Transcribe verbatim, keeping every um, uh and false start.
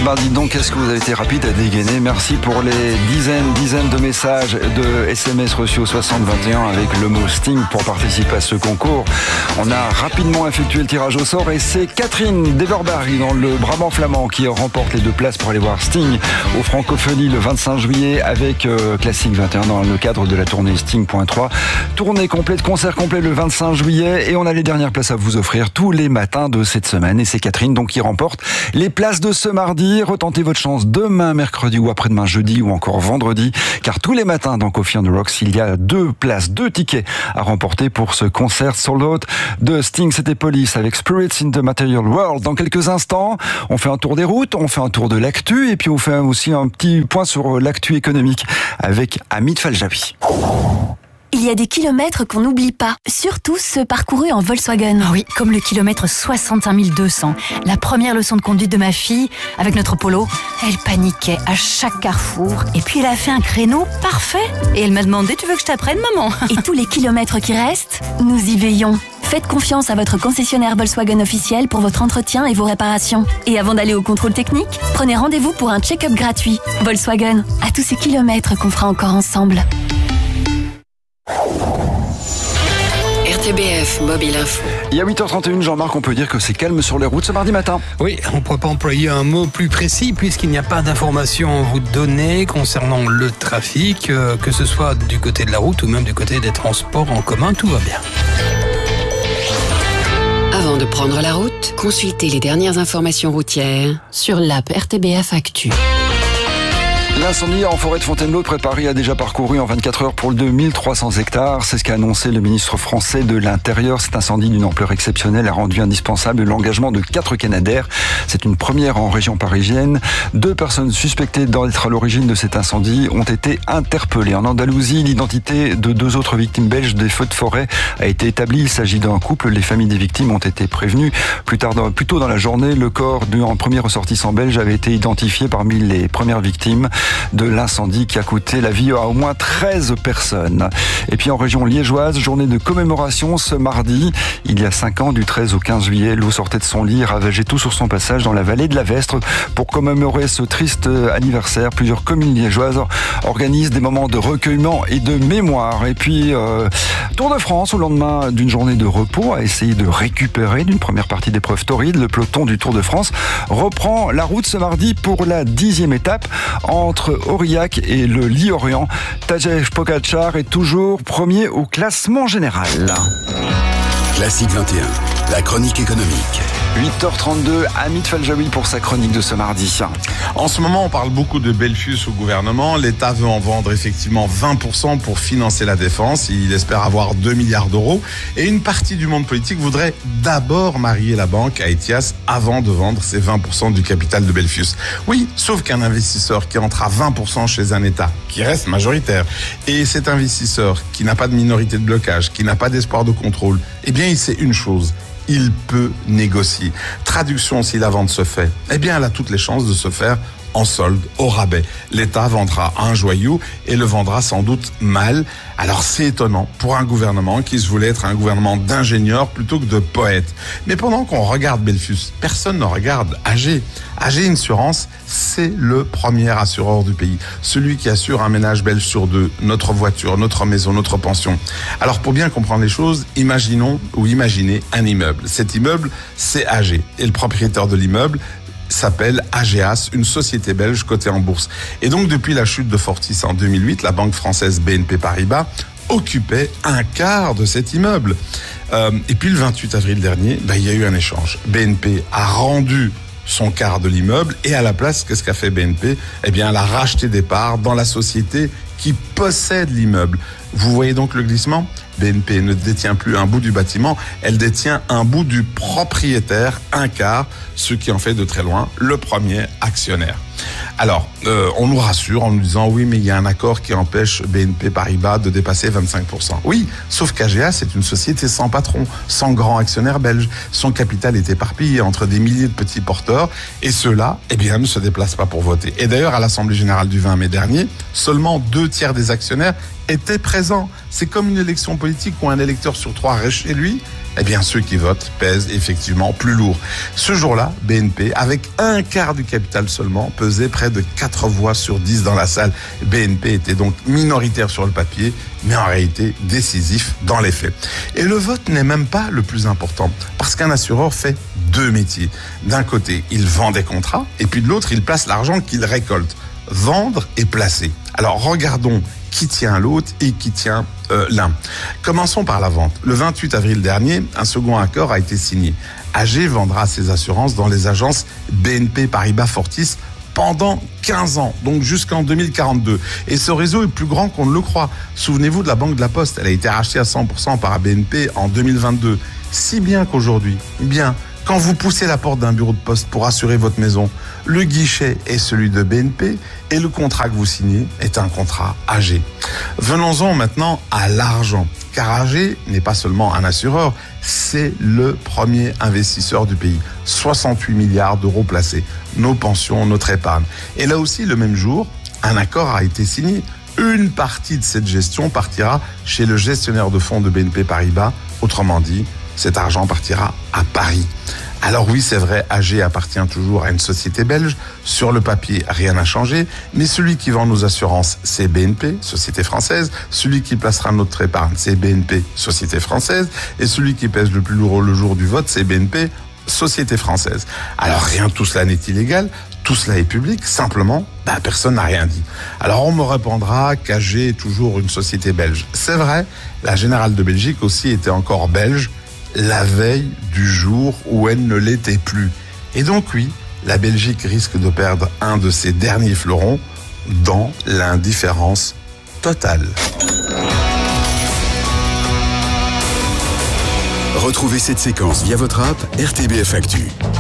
ben dites donc, est-ce que vous avez été rapide à dégainer? Merci pour les dizaines, dizaines de messages, de S M S reçus au soixante vingt et un avec le mot Sting pour participer à ce concours. On a rapidement effectué le tirage au sort et c'est Catherine d'Everberg dans le Brabant flamand qui remporte les deux places pour aller voir Sting au Francophonie le vingt-cinq juillet avec euh, Classique vingt et un dans le cadre de la tournée Sting point trois. Tournée complète, concert complet le vingt-cinq juillet et on a les dernières places à vous offrir tous les matins de cette semaine et c'est Catherine donc qui remporte les places de ce mardi. Retentez votre chance demain, mercredi ou après-demain, jeudi ou encore vendredi, car tous les matins dans Coffee on the Rocks, il y a deux places, deux tickets à remporter pour ce concert sold out de Sting. C'était Police avec Spirits in the Material World. Dans quelques instants, on fait un tour des routes, on fait un tour de l'actu et puis on fait aussi un petit point sur l'actu économique avec Amit Faljavi. Il y a des kilomètres qu'on n'oublie pas, surtout ceux parcourus en Volkswagen. Ah oui, comme le kilomètre soixante et un mille deux cents. La première leçon de conduite de ma fille, avec notre Polo, elle paniquait à chaque carrefour. Et puis elle a fait un créneau parfait. Et elle m'a demandé, tu veux que je t'apprenne, maman? Et tous les kilomètres qui restent, nous y veillons. Faites confiance à votre concessionnaire Volkswagen officiel pour votre entretien et vos réparations. Et avant d'aller au contrôle technique, prenez rendez-vous pour un check-up gratuit. Volkswagen, à tous ces kilomètres qu'on fera encore ensemble. R T B F Mobile Info. Il y a huit heures trente et une, Jean-Marc, on peut dire que c'est calme sur les routes ce mardi matin. Oui, on ne pourrait pas employer un mot plus précis puisqu'il n'y a pas d'informations à vous donner concernant le trafic, euh, que ce soit du côté de la route ou même du côté des transports en commun, tout va bien. Avant de prendre la route, consultez les dernières informations routières sur l'app R T B F Actu. L'incendie en forêt de Fontainebleau près de Paris a déjà parcouru en vingt-quatre heures pour le deux mille trois cents hectares. C'est ce qu'a annoncé le ministre français de l'Intérieur. Cet incendie d'une ampleur exceptionnelle a rendu indispensable l'engagement de quatre Canadair. C'est une première en région parisienne. Deux personnes suspectées d'être à l'origine de cet incendie ont été interpellées. En Andalousie, l'identité de deux autres victimes belges des feux de forêt a été établie. Il s'agit d'un couple. Les familles des victimes ont été prévenues. Plus tard, dans, plus tôt dans la journée, le corps d'un premier ressortissant belge avait été identifié parmi les premières victimes de l'incendie qui a coûté la vie à au moins treize personnes. Et puis en région liégeoise, journée de commémoration ce mardi. Il y a cinq ans, du treize au quinze juillet, l'eau sortait de son lit et ravageait tout sur son passage dans la vallée de la Vestre. Pour commémorer ce triste anniversaire, plusieurs communes liégeoises organisent des moments de recueillement et de mémoire. Et puis, euh, Tour de France, au lendemain d'une journée de repos, a essayé de récupérer d'une première partie d'épreuve torride. Le peloton du Tour de France reprend la route ce mardi pour la dixième étape entre Aurillac et le Lit-Orient. Tadej Pogačar est toujours premier au classement général. Classique vingt et un, la chronique économique. huit heures trente-deux, Amit Faljawi pour sa chronique de ce mardi. En ce moment, on parle beaucoup de Belfius au gouvernement. L'État veut en vendre effectivement vingt pour cent pour financer la défense. Il espère avoir deux milliards d'euros. Et une partie du monde politique voudrait d'abord marier la banque à Ethias avant de vendre ses vingt pour cent du capital de Belfius. Oui, sauf qu'un investisseur qui entre à vingt pour cent chez un État, qui reste majoritaire, et cet investisseur qui n'a pas de minorité de blocage, qui n'a pas d'espoir de contrôle, eh bien, il sait une chose. Il peut négocier. Traduction, si la vente se fait, eh bien, elle a toutes les chances de se faire en solde, au rabais. L'État vendra un joyau et le vendra sans doute mal. Alors c'est étonnant pour un gouvernement qui se voulait être un gouvernement d'ingénieurs plutôt que de poètes. Mais pendant qu'on regarde Belfius, personne ne regarde A G. A G Insurance, c'est le premier assureur du pays. Celui qui assure un ménage belge sur deux, notre voiture, notre maison, notre pension. Alors pour bien comprendre les choses, imaginons ou imaginez un immeuble. Cet immeuble, c'est A G. Et le propriétaire de l'immeuble s'appelle Ageas, une société belge cotée en bourse. Et donc, depuis la chute de Fortis en deux mille huit, la banque française B N P Paribas occupait un quart de cet immeuble. Euh, et puis, le vingt-huit avril dernier, bah, il y a eu un échange. B N P a rendu son quart de l'immeuble et à la place, qu'est-ce qu'a fait B N P? Eh bien, elle a racheté des parts dans la société qui possède l'immeuble. Vous voyez donc le glissement? B N P ne détient plus un bout du bâtiment, elle détient un bout du propriétaire, un quart, ce qui en fait de très loin le premier actionnaire. Alors, euh, on nous rassure en nous disant oui, mais il y a un accord qui empêche B N P Paribas de dépasser vingt-cinq pour cent. Oui, sauf qu'Ageas c'est une société sans patron, sans grand actionnaire belge. Son capital est éparpillé entre des milliers de petits porteurs et ceux-là, eh bien, ne se déplacent pas pour voter. Et d'ailleurs, à l'Assemblée générale du vingt mai dernier, seulement deux tiers des actionnaires étaient présents. C'est comme une élection politique où un électeur sur trois reste chez lui eh bien ceux qui votent pèsent effectivement plus lourd. Ce jour-là, B N P, avec un quart du capital seulement, pesait près de quatre voix sur dix dans la salle. B N P était donc minoritaire sur le papier, mais en réalité décisif dans les faits. Et le vote n'est même pas le plus important, parce qu'un assureur fait deux métiers. D'un côté, il vend des contrats, et puis de l'autre, il place l'argent qu'il récolte. Vendre et placer. Alors regardons qui tient l'autre et qui tient euh, l'un. Commençons par la vente. Le vingt-huit avril dernier, un second accord a été signé. A G vendra ses assurances dans les agences B N P Paribas Fortis pendant quinze ans, donc jusqu'en deux mille quarante-deux. Et ce réseau est plus grand qu'on ne le croit. Souvenez-vous de la Banque de la Poste, elle a été rachetée à cent pour cent par B N P en deux mille vingt-deux. Si bien qu'aujourd'hui, bien, quand vous poussez la porte d'un bureau de poste pour assurer votre maison, le guichet est celui de B N P et le contrat que vous signez est un contrat A G. Venons-en maintenant à l'argent, car A G n'est pas seulement un assureur, c'est le premier investisseur du pays. soixante-huit milliards d'euros placés, nos pensions, notre épargne. Et là aussi, le même jour, un accord a été signé. Une partie de cette gestion partira chez le gestionnaire de fonds de B N P Paribas, autrement dit, cet argent partira à Paris. Alors oui, c'est vrai, A G appartient toujours à une société belge. Sur le papier, rien n'a changé. Mais celui qui vend nos assurances, c'est B N P, société française. Celui qui placera notre épargne, c'est B N P, société française. Et celui qui pèse le plus lourd le jour du vote, c'est B N P, société française. Alors rien de tout cela n'est illégal. Tout cela est public, simplement, bah, personne n'a rien dit. Alors on me répondra qu'A G est toujours une société belge. C'est vrai, la Générale de Belgique aussi était encore belge, la veille du jour où elle ne l'était plus. Et donc oui, la Belgique risque de perdre un de ses derniers fleurons dans l'indifférence totale. Retrouvez cette séquence via votre app R T B F Actu.